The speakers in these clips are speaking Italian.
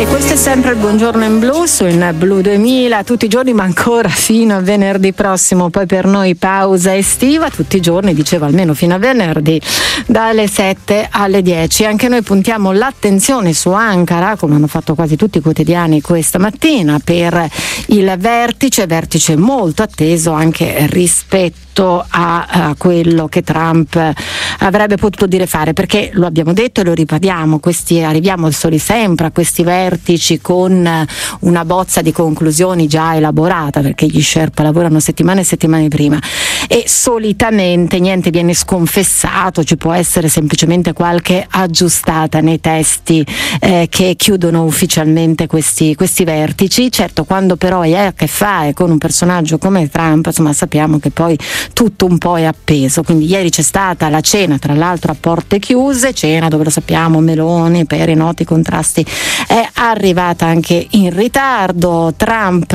E questo è sempre il Buongiorno in Blu su in Blu 2000 tutti i giorni, ma ancora fino a venerdì prossimo. Poi per noi pausa estiva tutti i giorni, dicevo almeno fino a venerdì, dalle 7 alle 10. Anche noi puntiamo l'attenzione su Ankara, come hanno fatto quasi tutti i quotidiani questa mattina, per il vertice molto atteso anche rispetto a quello che Trump avrebbe potuto dire fare, perché lo abbiamo detto e lo ripetiamo, arriviamo soli sempre a questi vertici con una bozza di conclusioni già elaborata, perché gli Sherpa lavorano settimane e settimane prima e solitamente niente viene sconfessato, ci può essere semplicemente qualche aggiustata nei testi che chiudono ufficialmente questi vertici. Certo, quando però hai a che fare con un personaggio come Trump, insomma, sappiamo che poi tutto un po' è appeso. Quindi ieri c'è stata la cena, tra l'altro a porte chiuse, cena dove, lo sappiamo, Meloni per i noti contrasti è arrivata anche in ritardo. Trump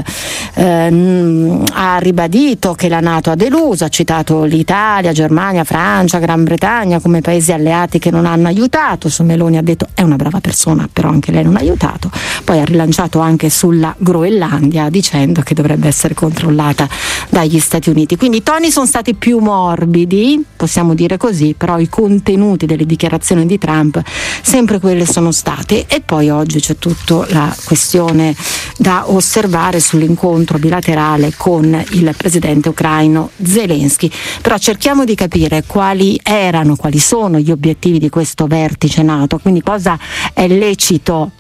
ha ribadito che la NATO ha deluso, ha citato l'Italia, Germania, Francia, Gran Bretagna come paesi alleati che non hanno aiutato. Su Meloni ha detto è una brava persona, però anche lei non ha aiutato. Poi ha rilanciato anche sulla Groenlandia dicendo che dovrebbe essere controllata dagli Stati Uniti. Quindi i toni sono stati più morbidi, possiamo dire così, però i contenuti delle dichiarazioni di Trump sempre quelle sono state. E poi oggi c'è tutta la questione da osservare sull'incontro bilaterale con il presidente ucraino Zelensky. Però cerchiamo di capire quali sono gli obiettivi di questo vertice NATO, quindi cosa è lecito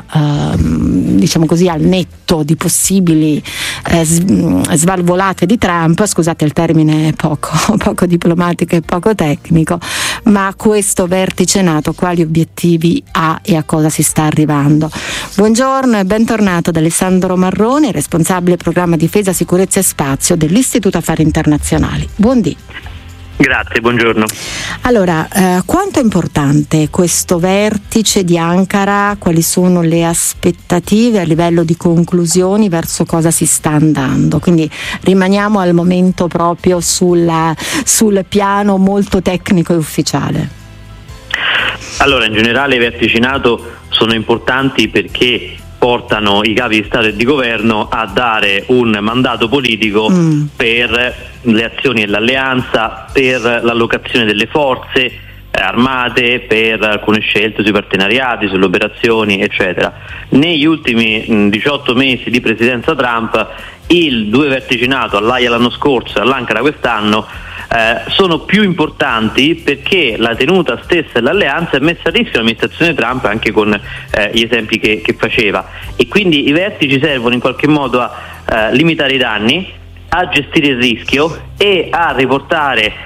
diciamo così, al netto di possibili svalvolate di Trump. Scusate il termine poco diplomatico e poco tecnico, ma questo vertice NATO quali obiettivi ha e a cosa si sta arrivando? Buongiorno e bentornato da Alessandro Marroni, responsabile programma difesa, sicurezza e spazio dell'Istituto Affari Internazionali. Buondì. Grazie, buongiorno. Allora, quanto è importante questo vertice di Ankara? Quali sono le aspettative a livello di conclusioni, verso cosa si sta andando? Quindi rimaniamo al momento proprio sul piano molto tecnico e ufficiale. Allora, in generale i vertici NATO sono importanti perché portano i capi di Stato e di governo a dare un mandato politico per le azioni dell'alleanza, per l'allocazione delle forze armate, per alcune scelte sui partenariati, sulle operazioni, eccetera. Negli ultimi 18 mesi di presidenza Trump, i due vertici NATO, all'Haia l'anno scorso e all'Ankara quest'anno, sono più importanti perché la tenuta stessa dell'alleanza è messa a rischio l'amministrazione Trump, anche con gli esempi che faceva, e quindi i vertici servono in qualche modo a limitare i danni, a gestire il rischio e a riportare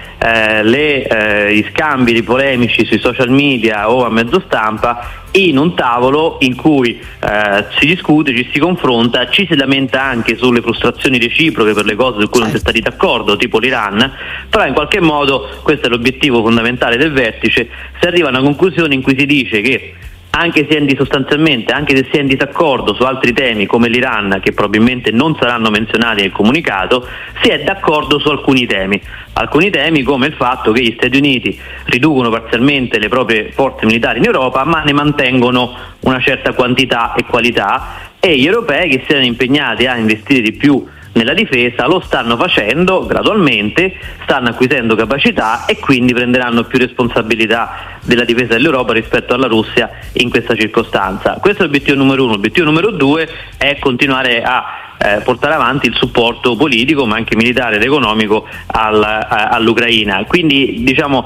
gli scambi di polemici sui social media o a mezzo stampa in un tavolo in cui si discute, ci si confronta, ci si lamenta anche sulle frustrazioni reciproche per le cose su cui non si è stati d'accordo, tipo l'Iran, però in qualche modo questo è l'obiettivo fondamentale del vertice. Si arriva a una conclusione in cui si dice che anche se si è in disaccordo su altri temi come l'Iran, che probabilmente non saranno menzionati nel comunicato, si è d'accordo su alcuni temi come il fatto che gli Stati Uniti riducono parzialmente le proprie forze militari in Europa, ma ne mantengono una certa quantità e qualità, e gli europei che siano impegnati a investire di più nella difesa lo stanno facendo gradualmente, stanno acquisendo capacità e quindi prenderanno più responsabilità della difesa dell'Europa rispetto alla Russia in questa circostanza. Questo è l'obiettivo numero uno. L'obiettivo numero due è continuare a portare avanti il supporto politico ma anche militare ed economico all'Ucraina. Quindi diciamo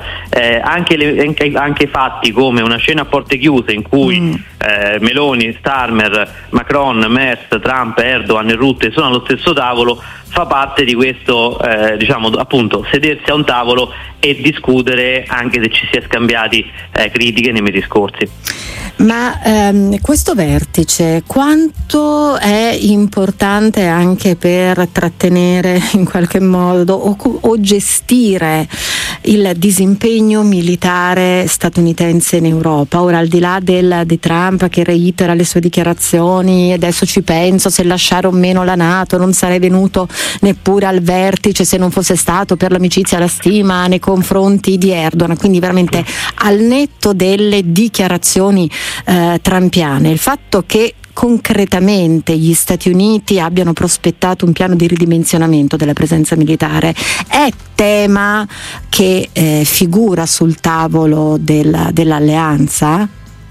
anche fatti come una cena a porte chiuse in cui Meloni, Starmer, Macron, Merz, Trump, Erdogan e Rutte sono allo stesso tavolo fa parte di questo appunto sedersi a un tavolo e discutere, anche se ci si è scambiati critiche nei mesi scorsi. Ma questo vertice quanto è importante anche per trattenere in qualche modo o gestire il disimpegno militare statunitense in Europa? Ora, al di là di Trump che reitera le sue dichiarazioni, adesso ci penso se lasciare o meno la NATO, non sarei venuto neppure al vertice se non fosse stato per l'amicizia e la stima nei confronti di Erdogan, quindi veramente al netto delle dichiarazioni trumpiane, il fatto che concretamente gli Stati Uniti abbiano prospettato un piano di ridimensionamento della presenza militare è tema che figura sul tavolo dell'alleanza?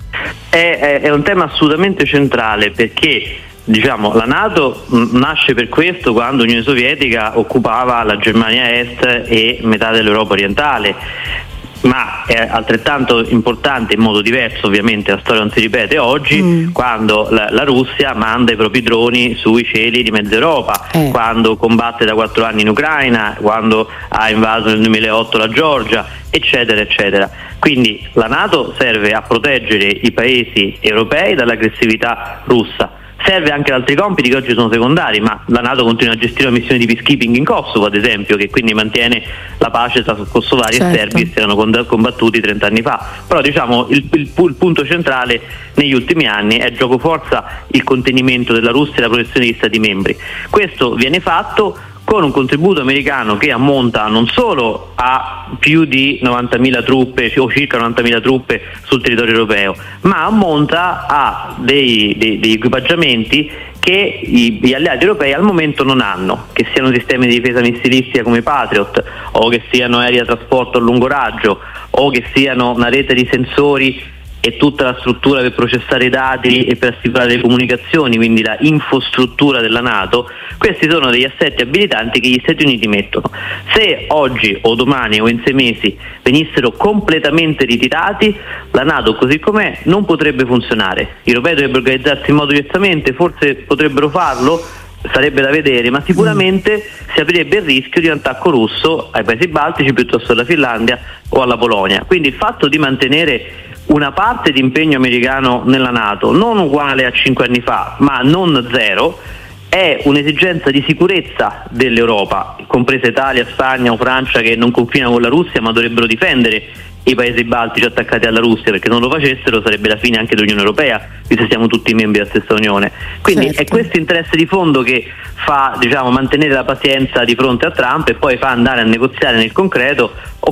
È un tema assolutamente centrale, perché la NATO nasce per questo quando l'Unione Sovietica occupava la Germania Est e metà dell'Europa orientale. Ma è altrettanto importante, in modo diverso ovviamente, la storia non si ripete oggi, quando la Russia manda i propri droni sui cieli di mezza Europa, quando combatte da 4 anni in Ucraina, quando ha invaso nel 2008 la Georgia, eccetera eccetera. Quindi la NATO serve a proteggere i paesi europei dall'aggressività russa. Serve anche ad altri compiti che oggi sono secondari, ma la NATO continua a gestire una missione di peacekeeping in Kosovo, ad esempio, che quindi mantiene la pace tra kosovari e serbi che si erano combattuti 30 anni fa. Però il punto centrale negli ultimi anni è gioco forza il contenimento della Russia e la protezione degli Stati membri. Questo viene fatto con un contributo americano che ammonta non solo a più di 90.000 truppe o circa 90.000 truppe sul territorio europeo, ma ammonta a degli equipaggiamenti che gli alleati europei al momento non hanno, che siano sistemi di difesa missilistica come Patriot, o che siano aerei da trasporto a lungo raggio, o che siano una rete di sensori e tutta la struttura per processare i dati e per assicurare le comunicazioni, quindi la infrastruttura della NATO. Questi sono degli assetti abilitanti che gli Stati Uniti mettono. Se oggi o domani o in 6 mesi venissero completamente ritirati, la NATO così com'è non potrebbe funzionare. Gli europei dovrebbero organizzarsi in modo diversamente, forse potrebbero farlo, sarebbe da vedere, ma sicuramente si aprirebbe il rischio di un attacco russo ai paesi baltici piuttosto alla Finlandia o alla Polonia. Quindi il fatto di mantenere una parte di impegno americano nella NATO non uguale a 5 anni fa, ma non zero, è un'esigenza di sicurezza dell'Europa, compresa Italia, Spagna o Francia, che non confinano con la Russia ma dovrebbero difendere i paesi baltici attaccati alla Russia, perché non lo facessero sarebbe la fine anche dell'Unione Europea, visto che siamo tutti membri della stessa Unione. Quindi è questo interesse di fondo che fa mantenere la pazienza di fronte a Trump e poi fa andare a negoziare nel concreto,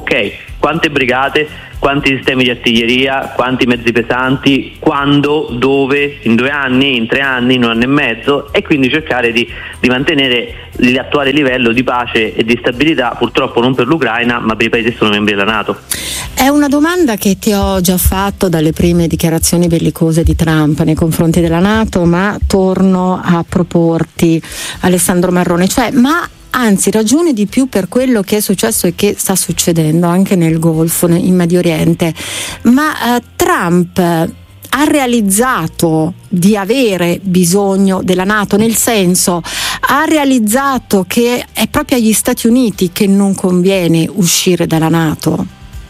quante brigate, quanti sistemi di artiglieria, quanti mezzi pesanti, quando, dove, in 2 anni, in 3 anni, in 1 anno e mezzo, e quindi cercare di mantenere l'attuale livello di pace e di stabilità, purtroppo non per l'Ucraina ma per i paesi che sono membri della NATO. È una domanda che ti ho già fatto dalle prime dichiarazioni bellicose di Trump nei confronti della NATO, ma torno a proporti, Alessandro Marrone, anzi ragione di più per quello che è successo e che sta succedendo anche nel Golfo, in Medio Oriente, ma Trump ha realizzato di avere bisogno della NATO, nel senso ha realizzato che è proprio agli Stati Uniti che non conviene uscire dalla NATO?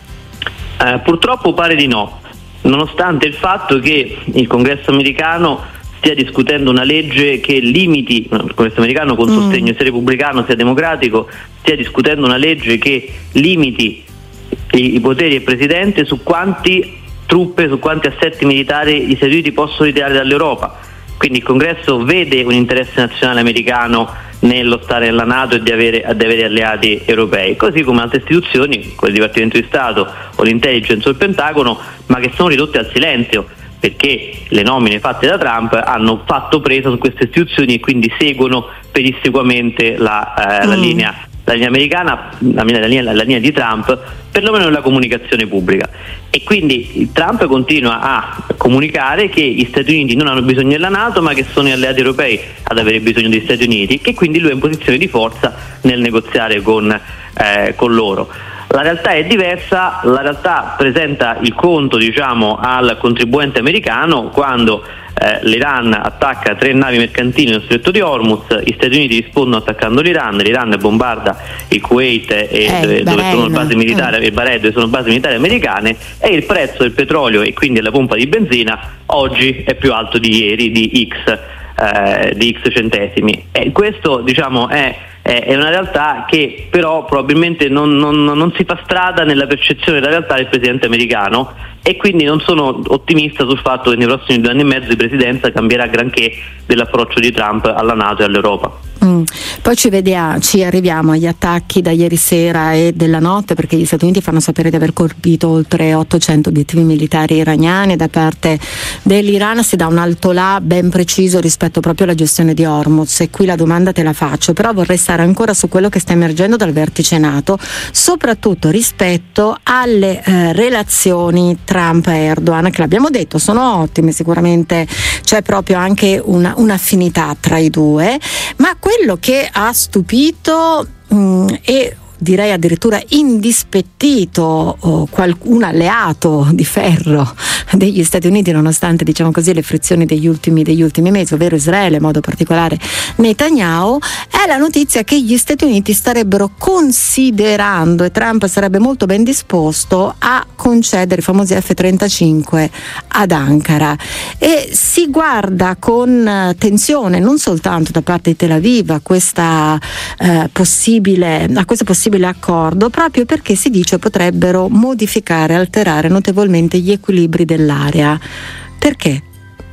Purtroppo pare di no, nonostante il fatto che il Congresso americano stia discutendo una legge che limiti, il Congresso americano con sostegno sia repubblicano sia democratico, stia discutendo una legge che limiti i poteri del Presidente su quanti truppe, su quanti assetti militari gli Stati Uniti possono ritirare dall'Europa. Quindi il Congresso vede un interesse nazionale americano nello stare nella NATO e di avere alleati europei, così come altre istituzioni, come il Dipartimento di Stato o l'Intelligence o il Pentagono, ma che sono ridotte al silenzio, perché le nomine fatte da Trump hanno fatto presa su queste istituzioni e quindi seguono pedissequamente la linea americana, la linea di Trump, perlomeno nella comunicazione pubblica. E quindi Trump continua a comunicare che gli Stati Uniti non hanno bisogno della NATO, ma che sono gli alleati europei ad avere bisogno degli Stati Uniti, che quindi lui è in posizione di forza nel negoziare con loro. La realtà è diversa, la realtà presenta il conto al contribuente americano quando l'Iran attacca 3 navi mercantili nello stretto di Hormuz, gli Stati Uniti rispondono attaccando l'Iran bombarda il Kuwait dove sono basi militari, e Bahrain dove sono basi militari americane, e il prezzo del petrolio e quindi della pompa di benzina oggi è più alto di ieri di X centesimi. E questo è una realtà che però probabilmente non si fa strada nella percezione della realtà del presidente americano, e quindi non sono ottimista sul fatto che nei prossimi 2 anni e mezzo di presidenza cambierà granché dell'approccio di Trump alla NATO e all'Europa. Poi ci arriviamo agli attacchi da ieri sera e della notte, perché gli Stati Uniti fanno sapere di aver colpito oltre 800 obiettivi militari iraniani. Da parte dell'Iran si dà un altolà ben preciso rispetto proprio alla gestione di Hormuz, e qui la domanda te la faccio, però vorrei stare ancora su quello che sta emergendo dal vertice NATO, soprattutto rispetto alle relazioni Trump-Erdogan, che l'abbiamo detto sono ottime, sicuramente c'è proprio anche un'affinità tra i due, ma quello che ha stupito e direi addirittura indispettito un alleato di ferro degli Stati Uniti, nonostante, diciamo così, le frizioni degli ultimi mesi, ovvero Israele, in modo particolare Netanyahu, è la notizia che gli Stati Uniti starebbero considerando, e Trump sarebbe molto ben disposto a concedere i famosi F-35 ad Ankara, e si guarda con tensione non soltanto da parte di Tel Aviv a questo possibile accordo, proprio perché si dice potrebbero modificare, alterare notevolmente gli equilibri dell'area. Perché?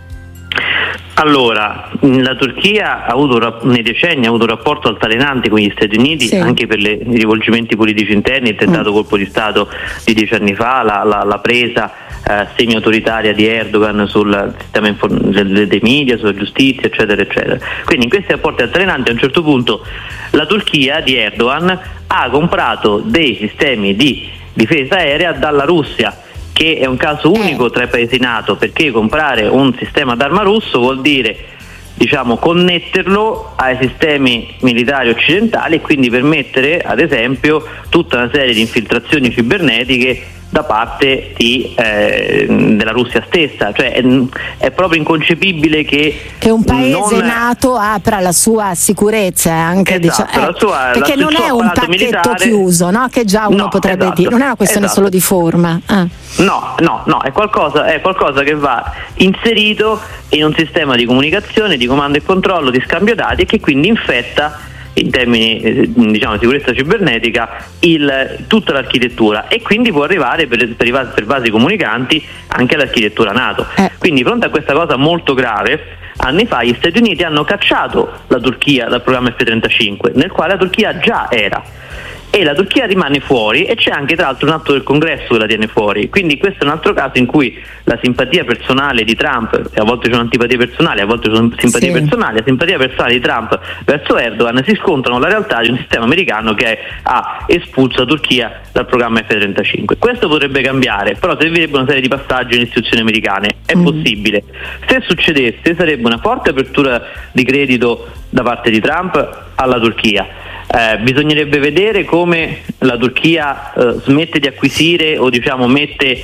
Allora, la Turchia nei decenni ha avuto un rapporto altalenante con gli Stati Uniti, sì, anche per i rivolgimenti politici interni, il tentato colpo di Stato di 10 anni fa, la presa semi-autoritaria di Erdogan sul sistema dei media, sulla giustizia, eccetera, eccetera. Quindi in questi rapporti altalenanti a un certo punto la Turchia di Erdogan ha comprato dei sistemi di difesa aerea dalla Russia, che è un caso unico tra i paesi NATO, perché comprare un sistema d'arma russo vuol dire, diciamo, connetterlo ai sistemi militari occidentali e quindi permettere, ad esempio, tutta una serie di infiltrazioni cibernetiche da parte della Russia stessa. Cioè è proprio inconcepibile che un paese NATO apra la sua sicurezza anche, esatto, perché non è un pacchetto militare chiuso, no? Che già uno potrebbe dire, non è una questione solo di forma. No, è qualcosa che va inserito in un sistema di comunicazione, di comando e controllo, di scambio dati, e che quindi infetta, in termini diciamo di sicurezza cibernetica, tutta l'architettura, e quindi può arrivare per vasi comunicanti anche all'architettura NATO. Quindi, di fronte a questa cosa molto grave, anni fa gli Stati Uniti hanno cacciato la Turchia dal programma F-35, nel quale la Turchia già era, e la Turchia rimane fuori, e c'è anche tra l'altro un atto del Congresso che la tiene fuori. Quindi questo è un altro caso in cui la simpatia personale di Trump, e a volte c'è un'antipatia personale, a volte c'è una simpatia personale, la simpatia personale di Trump verso Erdogan si scontrano con la realtà di un sistema americano che ha espulso la Turchia dal programma F-35. Questo potrebbe cambiare, però servirebbe una serie di passaggi nelle istituzioni americane. È possibile. Se succedesse, sarebbe una forte apertura di credito da parte di Trump alla Turchia. Bisognerebbe vedere come la Turchia smette di acquisire, o diciamo mette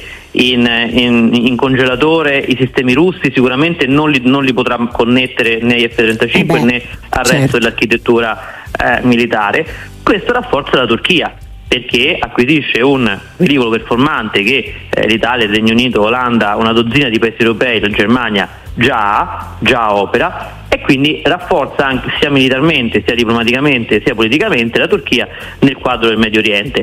in congelatore i sistemi russi. Sicuramente non li potrà connettere né agli F-35 né al resto dell'architettura militare. Questo rafforza la Turchia, perché acquisisce un velivolo performante che l'Italia, il Regno Unito, Olanda, una dozzina di paesi europei, la Germania già opera, e quindi rafforza anche sia militarmente, sia diplomaticamente, sia politicamente la Turchia nel quadro del Medio Oriente.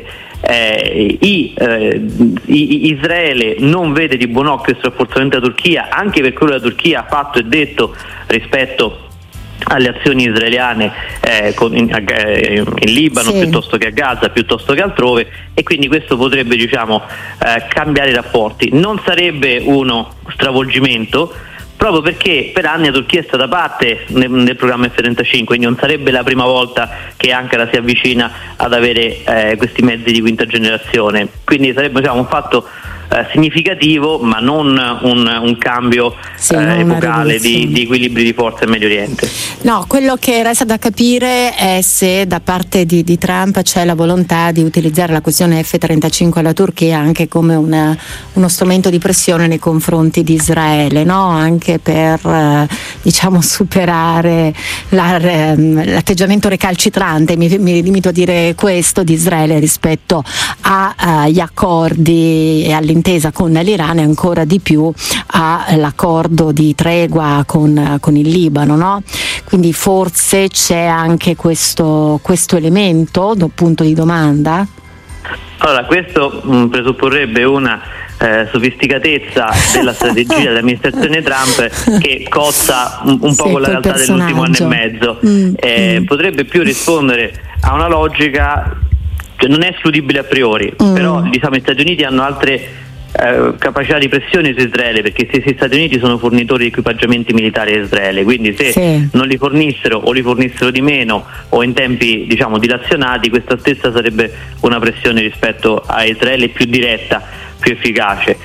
Israele non vede di buon occhio questo rafforzamento della Turchia, anche per quello che la Turchia ha fatto e detto rispetto alle azioni israeliane in Libano, piuttosto che a Gaza, piuttosto che altrove, e quindi questo potrebbe, diciamo, cambiare i rapporti. Non sarebbe uno stravolgimento, proprio perché per anni la Turchia è stata parte nel programma F-35, quindi non sarebbe la prima volta che Ankara si avvicina ad avere questi mezzi di quinta generazione, quindi sarebbe, diciamo, un fatto significativo, ma non un cambio epocale di equilibri di forza in Medio Oriente. No, quello che resta da capire è se da parte di Trump c'è la volontà di utilizzare la questione F-35 alla Turchia anche come uno strumento di pressione nei confronti di Israele, no? Anche per diciamo superare l'atteggiamento recalcitrante, mi limito a dire questo, di Israele rispetto agli accordi e all'intesa con l'Iran, e ancora di più all'accordo di tregua con il Libano, no? Quindi forse c'è anche questo elemento, punto di domanda? Allora, questo presupporrebbe una sofisticatezza della strategia dell'amministrazione Trump che cozza un po' con la realtà dell'ultimo anno e mezzo. Potrebbe più rispondere a una logica, cioè non è escludibile a priori, però diciamo gli Stati Uniti hanno altre capacità di pressione su Israele, perché se gli Stati Uniti sono fornitori di equipaggiamenti militari a Israele, quindi se non li fornissero o li fornissero di meno o in tempi diciamo dilazionati, questa stessa sarebbe una pressione rispetto a Israele più diretta, più efficace.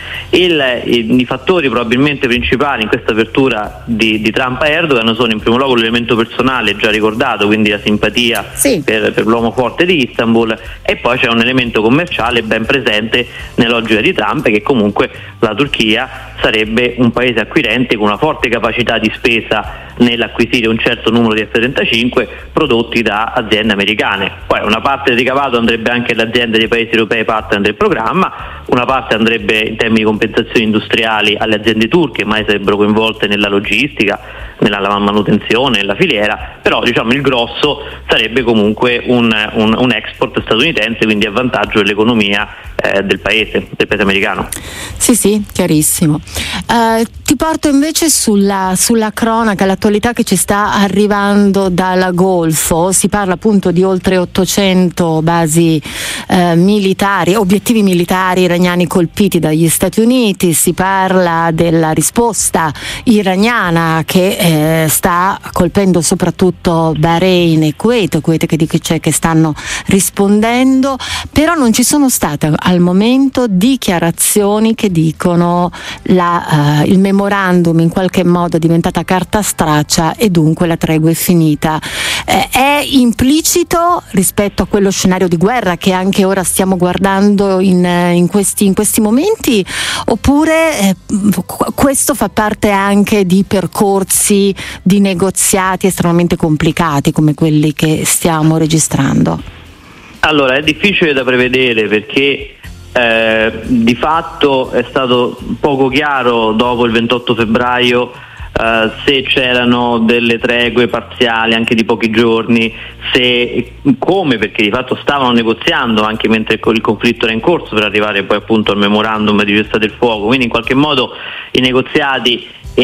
I fattori probabilmente principali in questa apertura di Trump a Erdogan sono in primo luogo l'elemento personale già ricordato, quindi la simpatia per l'uomo forte di Istanbul, e poi c'è un elemento commerciale ben presente nella logica di Trump, che comunque la Turchia sarebbe un paese acquirente con una forte capacità di spesa nell'acquisire un certo numero di F-35 prodotti da aziende americane. Poi una parte del ricavato andrebbe anche alle aziende dei paesi europei partner del programma, una parte andrebbe in termini di compensazioni industriali alle aziende turche, ma sarebbero coinvolte nella logistica, nella manutenzione, nella filiera, però diciamo il grosso sarebbe comunque un export statunitense, quindi a vantaggio dell'economia del paese americano. Sì, chiarissimo. Ti porto invece sulla cronaca, l'attualità che ci sta arrivando dal Golfo. Si parla appunto di oltre 800 basi militari, obiettivi militari iraniani colpiti dagli Stati Uniti. Si parla della risposta iraniana che sta colpendo soprattutto Bahrain e Kuwait che stanno rispondendo, però non ci sono state al momento dichiarazioni che dicono il memorandum in qualche modo è diventata carta straccia e dunque la tregua è finita. È implicito rispetto a quello scenario di guerra che anche ora stiamo guardando in questi momenti, oppure questo fa parte anche di percorsi di negoziati estremamente complicati come quelli che stiamo registrando? Allora, è difficile da prevedere perché di fatto è stato poco chiaro dopo il 28 febbraio se c'erano delle tregue parziali anche di pochi giorni, perché di fatto stavano negoziando anche mentre il conflitto era in corso per arrivare poi appunto al memorandum di cessate il fuoco, quindi in qualche modo i negoziati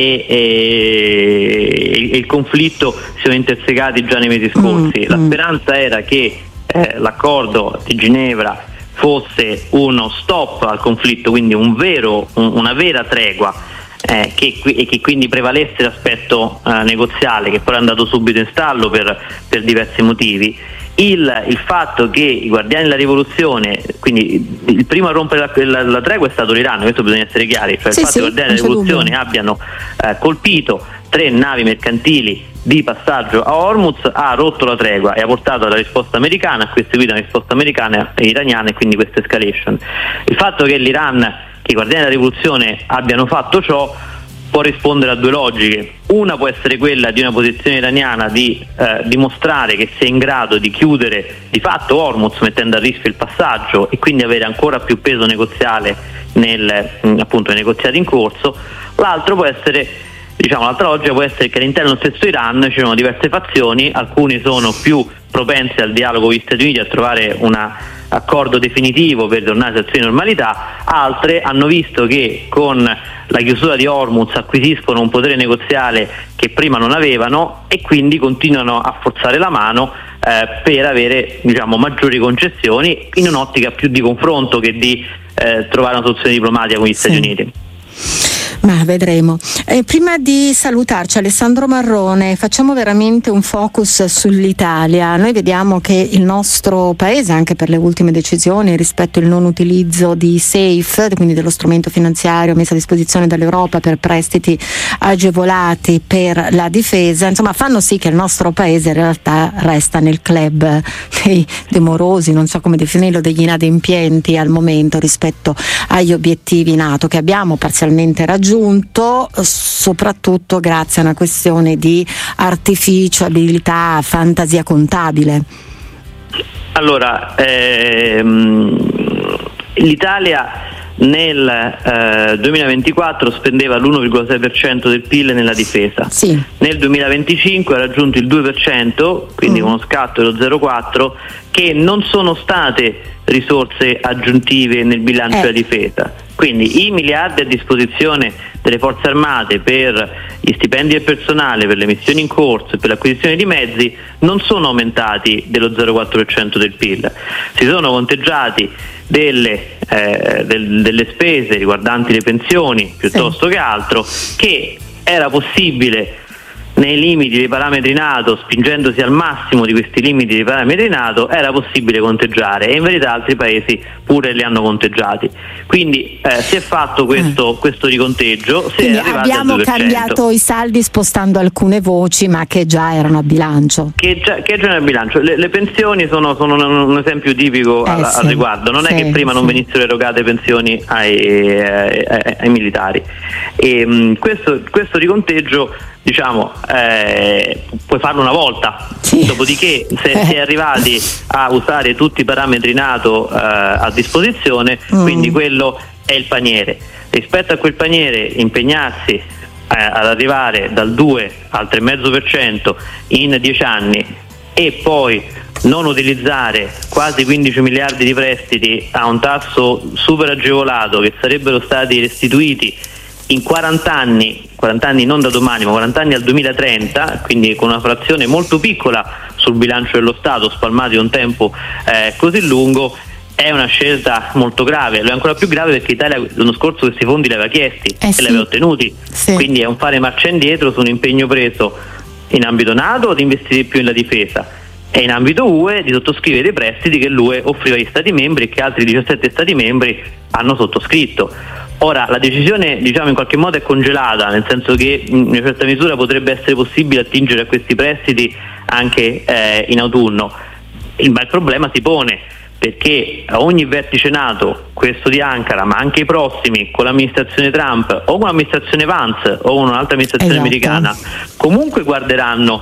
e il conflitto si sono intersecati già nei mesi scorsi. La speranza era che l'accordo di Ginevra fosse uno stop al conflitto, quindi una vera tregua, che quindi prevalesse l'aspetto negoziale, che poi è andato subito in stallo per diversi motivi. Il fatto che i guardiani della rivoluzione, quindi il primo a rompere la tregua è stato l'Iran, questo bisogna essere chiari, cioè il fatto che i guardiani della rivoluzione abbiano colpito 3 navi mercantili di passaggio a Hormuz ha rotto la tregua e ha portato alla risposta americana, a cui è seguita una risposta americana e iraniana, e quindi questa escalation. Il fatto che l'Iran, che i guardiani della rivoluzione abbiano fatto ciò, può rispondere a 2 logiche. Una può essere quella di una posizione iraniana di dimostrare che si è in grado di chiudere di fatto Hormuz mettendo a rischio il passaggio e quindi avere ancora più peso negoziale nei negoziati in corso. L'altra logica può essere che all'interno dello stesso Iran ci sono diverse fazioni, alcuni sono più propensi al dialogo con gli Stati Uniti, a trovare un accordo definitivo per tornare a situazioni di normalità, altre hanno visto che con la chiusura di Hormuz acquisiscono un potere negoziale che prima non avevano e quindi continuano a forzare la mano per avere maggiori concessioni in un'ottica più di confronto che di trovare una soluzione diplomatica con gli Stati Uniti. Ma vedremo. Prima di salutarci, Alessandro Marrone, facciamo veramente un focus sull'Italia. Noi vediamo che il nostro paese, anche per le ultime decisioni rispetto al non utilizzo di SAFE, quindi dello strumento finanziario messo a disposizione dall'Europa per prestiti agevolati per la difesa, fanno sì che il nostro paese in realtà resta nel club dei demorosi, non so come definirlo, degli inadempienti al momento rispetto agli obiettivi NATO che abbiamo parzialmente raggiunto, soprattutto grazie a una questione di artificiabilità, fantasia contabile. Allora, l'Italia nel 2024 spendeva l'1,6% del PIL nella difesa. Sì. Nel 2025 ha raggiunto il 2%, quindi uno scatto dello 0,4%, che non sono state risorse aggiuntive nel bilancio della difesa. Quindi i miliardi a disposizione delle forze armate per gli stipendi del personale, per le missioni in corso e per l'acquisizione di mezzi non sono aumentati dello 0,4% del PIL, si sono conteggiati delle spese riguardanti le pensioni piuttosto che altro, che era possibile nei limiti dei parametri NATO, spingendosi al massimo di questi limiti dei parametri NATO, era possibile conteggiare, e in verità altri paesi pure li hanno conteggiati. Quindi si è fatto questo riconteggio, si è arrivati al 2%. Abbiamo cambiato i saldi spostando alcune voci, ma che già erano a bilancio. Che già erano a bilancio. Le pensioni sono un esempio tipico al riguardo. Non è che prima non venissero erogate pensioni ai militari. E questo riconteggio, diciamo, puoi farlo una volta, dopodiché se si è arrivati a usare tutti i parametri NATO a disposizione, quindi quello è il paniere. Rispetto a quel paniere impegnarsi ad arrivare dal 2 al 3,5% in 10 anni e poi non utilizzare quasi 15 miliardi di prestiti a un tasso super agevolato che sarebbero stati restituiti in 40 anni non da domani, ma 40 anni al 2030, quindi con una frazione molto piccola sul bilancio dello Stato, spalmati un tempo così lungo, è una scelta molto grave. Lo è ancora più grave perché Italia l'anno scorso questi fondi li aveva chiesti e li aveva ottenuti, quindi è un fare marcia indietro su un impegno preso in ambito NATO di investire più nella difesa, e in ambito UE di sottoscrivere dei prestiti che l'UE offriva agli Stati membri e che altri 17 Stati membri hanno sottoscritto. Ora la decisione, diciamo, in qualche modo è congelata, nel senso che in una certa misura potrebbe essere possibile attingere a questi prestiti anche in autunno, ma il problema si pone perché a ogni vertice NATO, questo di Ankara, ma anche i prossimi, con l'amministrazione Trump o con l'amministrazione Vance o con un'altra amministrazione americana, comunque guarderanno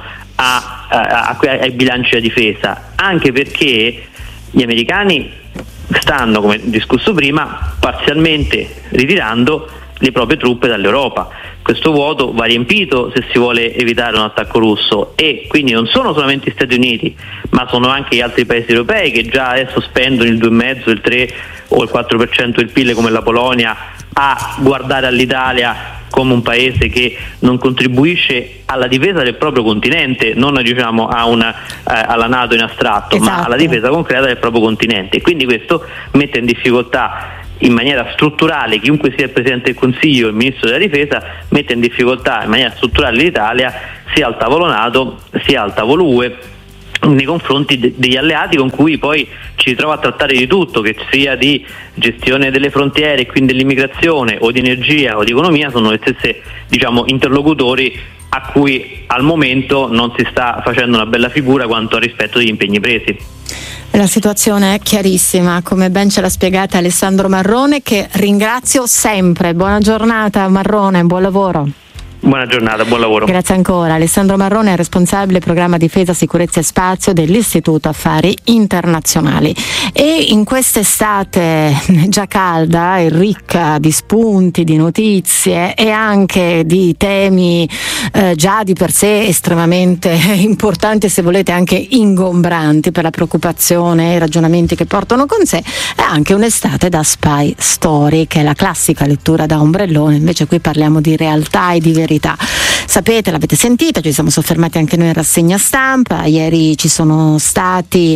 ai bilanci della difesa, anche perché gli americani stanno, come discusso prima, parzialmente ritirando le proprie truppe dall'Europa. Questo vuoto va riempito se si vuole evitare un attacco russo, e quindi non sono solamente gli Stati Uniti, ma sono anche gli altri paesi europei che già adesso spendono il 2,5%, il 3% o il 4% del PIL, come la Polonia, a guardare all'Italia come un paese che non contribuisce alla difesa del proprio continente, non diciamo alla NATO in astratto, ma alla difesa concreta del proprio continente. Quindi questo mette in difficoltà in maniera strutturale chiunque sia il Presidente del Consiglio, il Ministro della Difesa, mette in difficoltà in maniera strutturale l'Italia, sia al tavolo NATO sia al tavolo UE, nei confronti degli alleati con cui poi ci si trova a trattare di tutto, che sia di gestione delle frontiere e quindi dell'immigrazione, o di energia o di economia. Sono le stesse, diciamo, interlocutori a cui al momento non si sta facendo una bella figura quanto al rispetto degli impegni presi. La situazione è chiarissima, come ben ce l'ha spiegata Alessandro Marrone, che ringrazio sempre. Buona giornata Marrone, buon lavoro. Buona giornata, buon lavoro. Grazie ancora. Alessandro Marrone è responsabile programma difesa, sicurezza e spazio dell'Istituto Affari Internazionali. E in quest'estate già calda e ricca di spunti, di notizie e anche di temi già di per sé estremamente importanti, se volete anche ingombranti per la preoccupazione e i ragionamenti che portano con sé, è anche un'estate da spy story, che è la classica lettura da ombrellone. Invece qui parliamo di realtà e di verità. Sapete, l'avete sentita, ci siamo soffermati anche noi in rassegna stampa. Ieri ci sono stati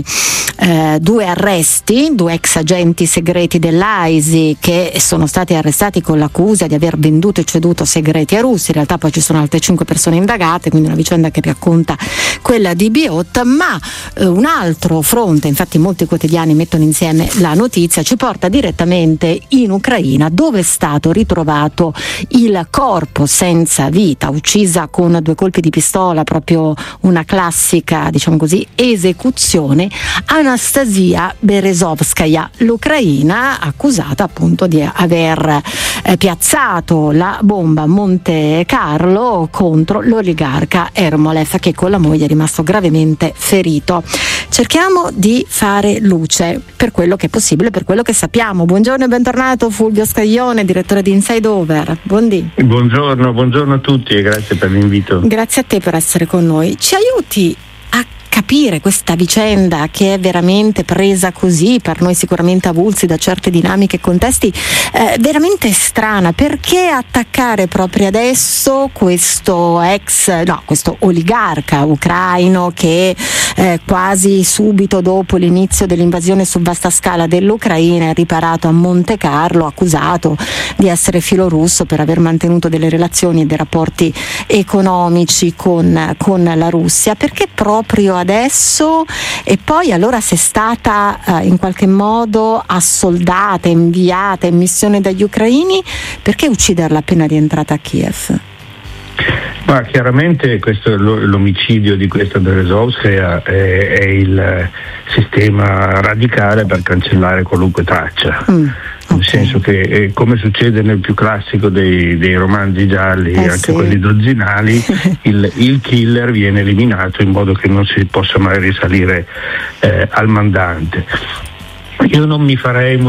2 arresti, 2 ex agenti segreti dell'AISI che sono stati arrestati con l'accusa di aver venduto e ceduto segreti a russi. In realtà poi ci sono altre 5 persone indagate, quindi una vicenda che racconta quella di Biot, ma un altro fronte, infatti molti quotidiani mettono insieme la notizia, ci porta direttamente in Ucraina, dove è stato ritrovato il corpo senza vita, uccisa con 2 colpi di pistola, proprio una classica, diciamo così, esecuzione, Anastasia Berezovskaya, l'ucraina accusata appunto di aver piazzato la bomba a Monte Carlo contro l'oligarca Ermolev, che con la moglie è rimasto gravemente ferito. Cerchiamo di fare luce per quello che è possibile, per quello che sappiamo. Buongiorno e bentornato Fulvio Scaglione, direttore di Inside Over. Buongiorno a tutti e grazie per l'invito. Grazie a te per essere con noi. Ci aiuti a capire capire questa vicenda che è veramente presa così, per noi sicuramente avulsi da certe dinamiche e contesti, veramente strana. Perché attaccare proprio adesso questo oligarca ucraino che quasi subito dopo l'inizio dell'invasione su vasta scala dell'Ucraina è riparato a Monte Carlo, accusato di essere filorusso per aver mantenuto delle relazioni e dei rapporti economici con la Russia? Perché proprio adesso? E poi allora, se è stata in qualche modo assoldata, inviata in missione dagli ucraini, perché ucciderla appena rientrata a Kiev? Ma chiaramente l'omicidio di questa Berezovskaya è il sistema radicale per cancellare qualunque traccia. Nel senso che, come succede nel più classico dei romanzi gialli, anche quelli dozzinali, il killer viene eliminato in modo che non si possa mai risalire al mandante. Io non mi farei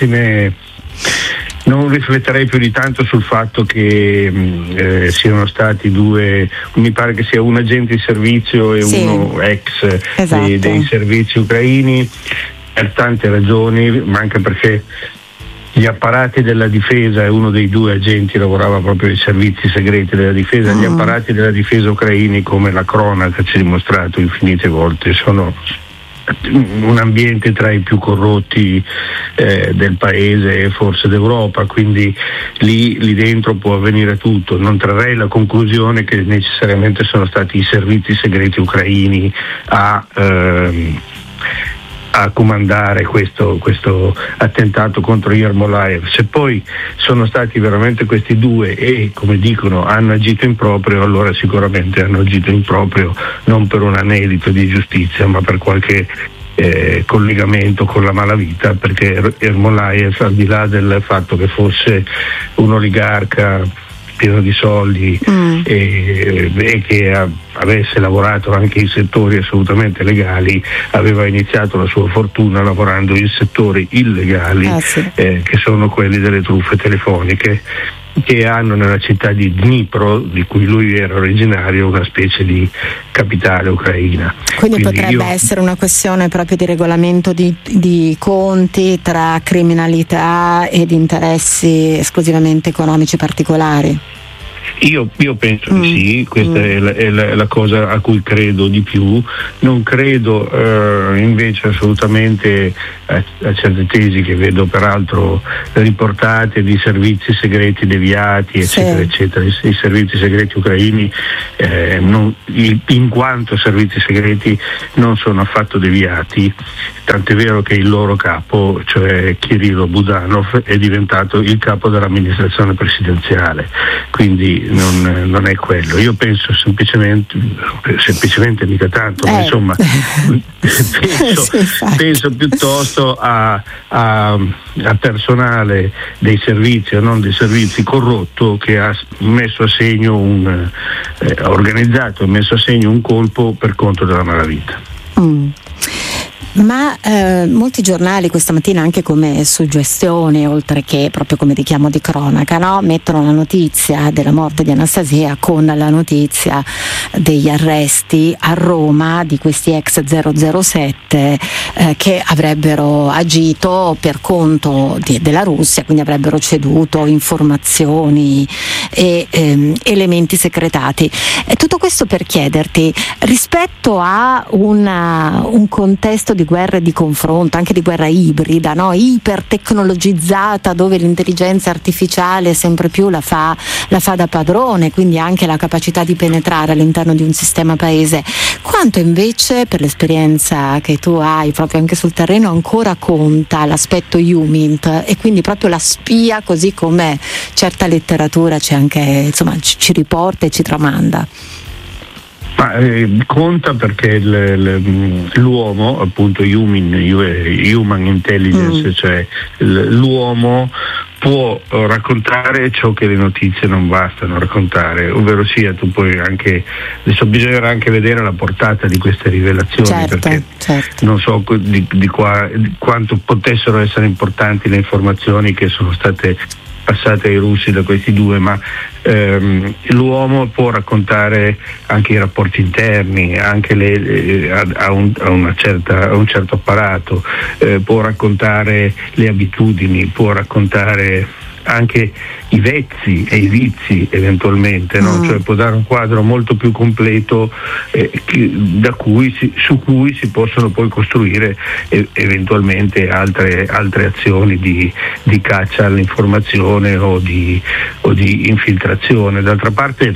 non rifletterei più di tanto sul fatto che siano stati due, mi pare che sia un agente di servizio e uno ex dei servizi ucraini, per tante ragioni, ma anche perché gli apparati della difesa, e uno dei due agenti lavorava proprio ai servizi segreti della difesa, gli apparati della difesa ucraini, come la cronaca ci ha dimostrato infinite volte, sono un ambiente tra i più corrotti del paese e forse d'Europa, quindi lì dentro può avvenire tutto. Non trarrei la conclusione che necessariamente sono stati i servizi segreti ucraini a comandare questo attentato contro Yermolayev. Se poi sono stati veramente questi due e, come dicono, hanno agito in proprio, allora sicuramente hanno agito in proprio non per un anelito di giustizia, ma per qualche collegamento con la malavita, perché Yermolayev, al di là del fatto che fosse un oligarca pieno di soldi e che avesse lavorato anche in settori assolutamente legali, aveva iniziato la sua fortuna lavorando in settori illegali, che sono quelli delle truffe telefoniche, che hanno nella città di Dnipro, di cui lui era originario, una specie di capitale ucraina. Quindi potrebbe essere una questione proprio di regolamento di conti tra criminalità ed interessi esclusivamente economici particolari. Io penso di sì, questa è la cosa a cui credo di più. Non credo invece assolutamente a certe tesi che vedo peraltro riportate di servizi segreti deviati, eccetera, eccetera. I servizi segreti ucraini, in quanto servizi segreti, non sono affatto deviati, tant'è vero che il loro capo, cioè Kirilo Budanov, è diventato il capo dell'amministrazione presidenziale, quindi non è quello. Io penso semplicemente mica tanto, ma insomma penso piuttosto a personale dei servizi, o non dei servizi, corrotto, che ha messo a segno organizzato e messo a segno un colpo per conto della malavita. Ma molti giornali questa mattina, anche come suggestione, oltre che proprio come richiamo di cronaca, mettono la notizia della morte di Anastasia con la notizia degli arresti a Roma di questi ex 007 che avrebbero agito per conto della Russia, quindi avrebbero ceduto informazioni e elementi segretati. E tutto questo per chiederti, rispetto a un contesto di guerra e di confronto, anche di guerra ibrida, ipertecnologizzata, dove l'intelligenza artificiale sempre più la fa da padrone, quindi anche la capacità di penetrare all'interno di un sistema paese, quanto invece, per l'esperienza che tu hai proprio anche sul terreno, ancora conta l'aspetto HUMINT e quindi proprio la spia, così come certa letteratura ci riporta e ci tramanda? Conta perché l'uomo, appunto human intelligence, cioè l'uomo può raccontare ciò che le notizie non bastano raccontare, ovvero sia tu puoi anche, adesso bisognerà anche vedere la portata di queste rivelazioni, perché non so di quanto potessero essere importanti le informazioni che sono state passate ai russi da questi due, ma l'uomo può raccontare anche i rapporti interni, anche a un certo apparato, può raccontare le abitudini, può raccontare anche i vezzi e i vizi eventualmente, no? Cioè può dare un quadro molto più completo su cui si possono poi costruire eventualmente altre azioni di caccia all'informazione o di infiltrazione. D'altra parte,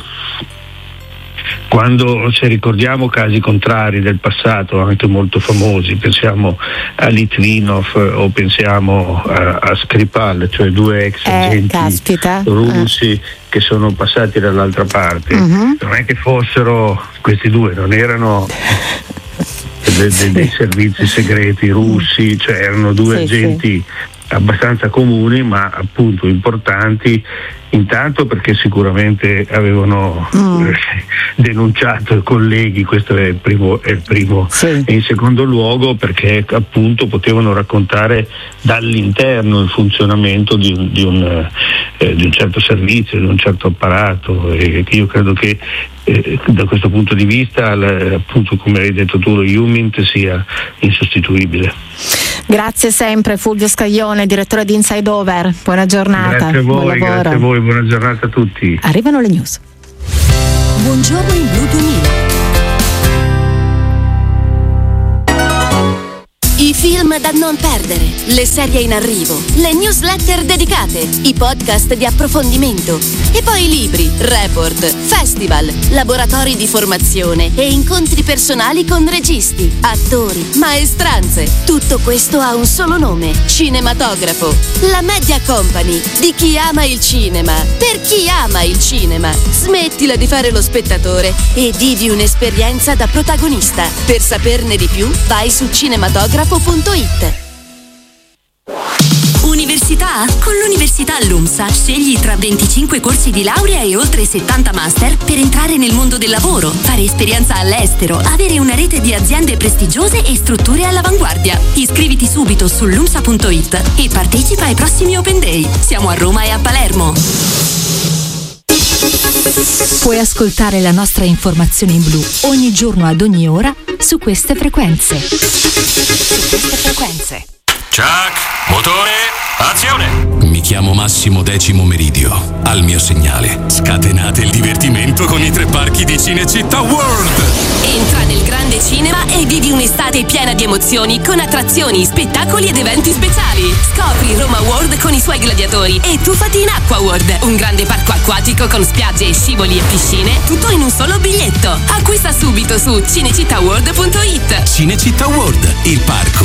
se ricordiamo casi contrari del passato, anche molto famosi, pensiamo a Litvinov o pensiamo a Skripal, cioè due ex agenti russi che sono passati dall'altra parte. Non è che fossero, questi due non erano dei servizi segreti russi, cioè erano due agenti abbastanza comuni, ma appunto importanti, intanto perché sicuramente avevano denunciato i colleghi, questo è il primo e in secondo luogo perché appunto potevano raccontare dall'interno il funzionamento di un certo servizio, di un certo apparato, e io credo che da questo punto di vista appunto, come hai detto tu, lo Humint sia insostituibile. Grazie sempre Fulvio Scaglione, direttore di Inside Over, buona giornata. Grazie a voi, buona giornata a tutti. Arrivano le news. Buongiorno in Blu 2000. I film da non perdere, le serie in arrivo, le newsletter dedicate, i podcast di approfondimento e poi libri, report, festival, laboratori di formazione e incontri personali con registi, attori, maestranze. Tutto questo ha un solo nome: Cinematografo. La media company di chi ama il cinema, per chi ama il cinema. Smettila di fare lo spettatore e vivi un'esperienza da protagonista. Per saperne di più, vai su cinematografo.it. Università? Con l'Università LUMSA scegli tra 25 corsi di laurea e oltre 70 master per entrare nel mondo del lavoro, fare esperienza all'estero, avere una rete di aziende prestigiose e strutture all'avanguardia. Iscriviti subito su lumsa.it e partecipa ai prossimi Open Day. Siamo a Roma e a Palermo. Puoi ascoltare la nostra informazione in blu ogni giorno ad ogni ora su queste frequenze. Chuck, motore, azione! Mi chiamo Massimo Decimo Meridio. Al mio segnale, scatenate il divertimento con i 3 parchi di Cinecittà World! Entra nel grande cinema e vivi un'estate piena di emozioni con attrazioni, spettacoli ed eventi speciali. Scopri Roma World con i suoi gladiatori e tuffati in Aqua World, un grande parco acquatico con spiagge, scivoli e piscine, tutto in un solo biglietto. Acquista subito su cinecittàworld.it. Cinecittà World, il parco